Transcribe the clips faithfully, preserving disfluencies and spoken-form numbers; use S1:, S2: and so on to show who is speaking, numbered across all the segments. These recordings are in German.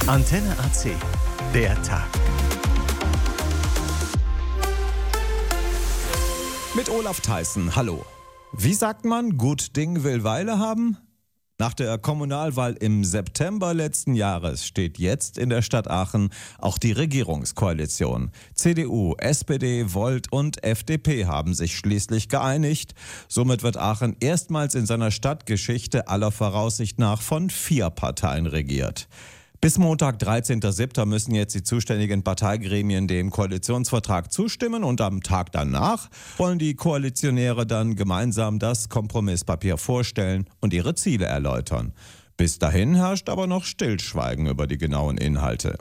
S1: Antenne A C, der Tag.
S2: Mit Olaf Theissen, hallo. Wie sagt man, gut Ding will Weile haben? Nach der Kommunalwahl im September letzten Jahres steht jetzt in der Stadt Aachen auch die Regierungskoalition. C D U, S P D, Volt und F D P haben sich schließlich geeinigt. Somit wird Aachen erstmals in seiner Stadtgeschichte aller Voraussicht nach von vier Parteien regiert. Bis Montag, dreizehnten siebten müssen jetzt die zuständigen Parteigremien dem Koalitionsvertrag zustimmen und am Tag danach wollen die Koalitionäre dann gemeinsam das Kompromisspapier vorstellen und ihre Ziele erläutern. Bis dahin herrscht aber noch Stillschweigen über die genauen Inhalte.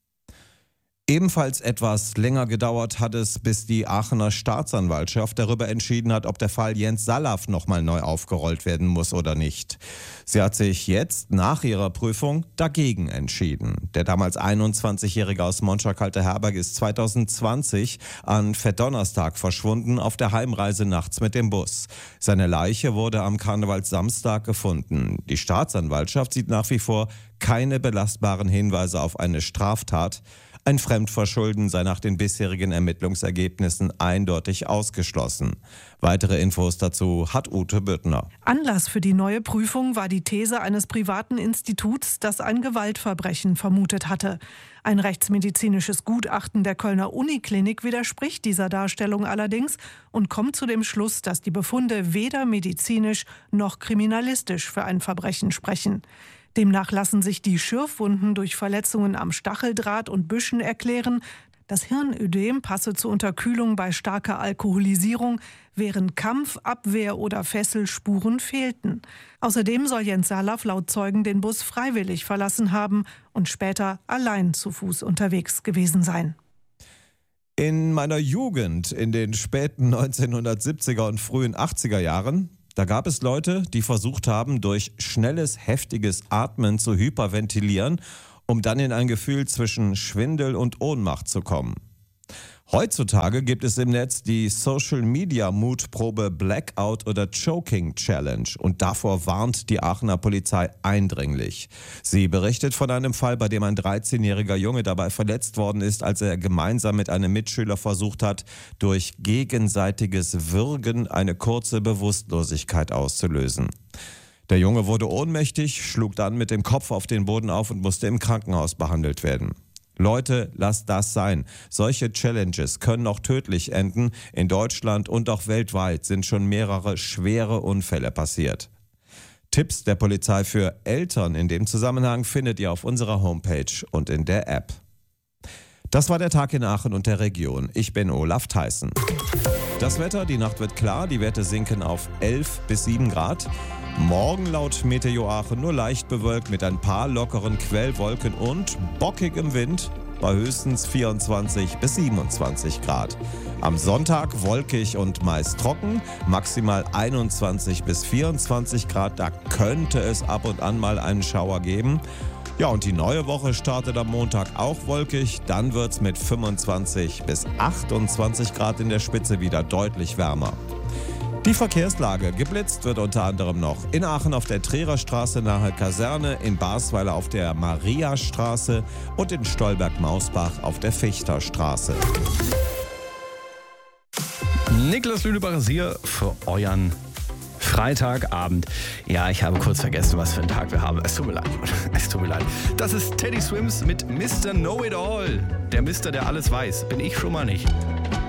S2: Ebenfalls etwas länger gedauert hat es, bis die Aachener Staatsanwaltschaft darüber entschieden hat, ob der Fall Jens Sallaf nochmal neu aufgerollt werden muss oder nicht. Sie hat sich jetzt nach ihrer Prüfung dagegen entschieden. Der damals einundzwanzigjährige aus Monschak-Kalteherberg ist zweitausendzwanzig an Fettdonnerstag verschwunden auf der Heimreise nachts mit dem Bus. Seine Leiche wurde am Karnevalssamstag gefunden. Die Staatsanwaltschaft sieht nach wie vor keine belastbaren Hinweise auf eine Straftat. Ein Fremdverschulden sei nach den bisherigen Ermittlungsergebnissen eindeutig ausgeschlossen. Weitere Infos dazu hat Ute Büttner.
S3: Anlass für die neue Prüfung war die These eines privaten Instituts, das ein Gewaltverbrechen vermutet hatte. Ein rechtsmedizinisches Gutachten der Kölner Uniklinik widerspricht dieser Darstellung allerdings und kommt zu dem Schluss, dass die Befunde weder medizinisch noch kriminalistisch für ein Verbrechen sprechen. Demnach lassen sich die Schürfwunden durch Verletzungen am Stacheldraht und Büschen erklären. Das Hirnödem passe zur Unterkühlung bei starker Alkoholisierung, während Kampf-, Abwehr- oder Fesselspuren fehlten. Außerdem soll Jens Sallaf laut Zeugen den Bus freiwillig verlassen haben und später allein zu Fuß unterwegs gewesen sein.
S2: In meiner Jugend, in den späten neunzehnhundertsiebziger und frühen achtziger Jahren, da gab es Leute, die versucht haben, durch schnelles, heftiges Atmen zu hyperventilieren, um dann in ein Gefühl zwischen Schwindel und Ohnmacht zu kommen. Heutzutage gibt es im Netz die Social-Media-Mutprobe Blackout oder Choking Challenge und davor warnt die Aachener Polizei eindringlich. Sie berichtet von einem Fall, bei dem ein dreizehnjähriger Junge dabei verletzt worden ist, als er gemeinsam mit einem Mitschüler versucht hat, durch gegenseitiges Würgen eine kurze Bewusstlosigkeit auszulösen. Der Junge wurde ohnmächtig, schlug dann mit dem Kopf auf den Boden auf und musste im Krankenhaus behandelt werden. Leute, lasst das sein. Solche Challenges können auch tödlich enden. In Deutschland und auch weltweit sind schon mehrere schwere Unfälle passiert. Tipps der Polizei für Eltern in dem Zusammenhang findet ihr auf unserer Homepage und in der App. Das war der Tag in Aachen und der Region. Ich bin Olaf Theissen. Das Wetter, die Nacht wird klar, die Werte sinken auf elf bis sieben Grad. Morgen laut Meteo Aachen nur leicht bewölkt mit ein paar lockeren Quellwolken und bockigem Wind bei höchstens vierundzwanzig bis siebenundzwanzig Grad. Am Sonntag wolkig und meist trocken, maximal einundzwanzig bis vierundzwanzig Grad, da könnte es ab und an mal einen Schauer geben. Ja, und die neue Woche startet am Montag auch wolkig, dann wird's mit fünfundzwanzig bis achtundzwanzig Grad in der Spitze wieder deutlich wärmer. Die Verkehrslage: geblitzt wird unter anderem noch in Aachen auf der Trererstraße nahe Kaserne, in Basweiler auf der Mariastraße und in Stolberg-Mausbach auf der Fichterstraße.
S4: Niklas Lünebacher ist hier für euren Freitagabend. Ja, ich habe kurz vergessen, was für einen Tag wir haben. Es tut mir leid. Es tut mir leid. Das ist Teddy Swims mit Mister Know-It-All. Der Mister, der alles weiß. Bin ich schon mal nicht.